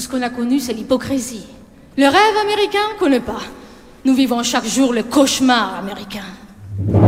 ce qu'on a connu, c'est l'hypocrisie. Le rêve américain, qu'on connaît pas. Nous vivons chaque jour le cauchemar américain.